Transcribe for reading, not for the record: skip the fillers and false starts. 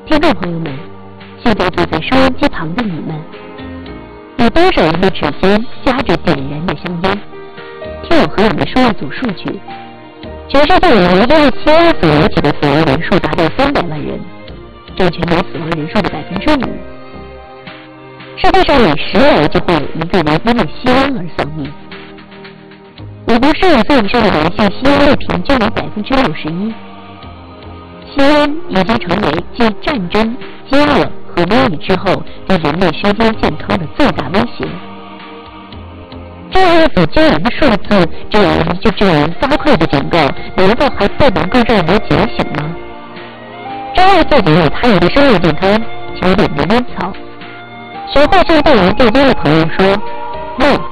听众朋友们，现在坐在收音机旁的你们，有多少人的指尖夹着点燃的香烟？听我和你们说一组数据：全世界有人因为吸烟所引起的死亡人数达到300万人，占全球死亡人数的5%。世界上每10人就会有一个人因为吸烟而丧命。美国15岁以上的男性吸烟率平均为61%。吸烟已经成为继战争、饥饿和瘟疫之后对人类身心健康的最大威胁。这样一组惊人的数字，这样发快的警告，难道还不能够让人警醒吗？珍爱自己有他人的生命健康，请点燃烟草。学会向对人对烟的朋友说 ：“No，